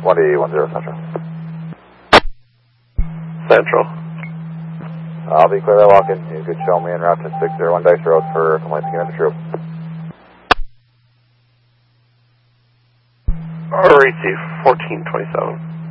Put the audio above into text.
1D10 Central. Central. I'll be clear by walk-in. You could show me en route to 601 Dice Road for complaints against the troop. REC 1427.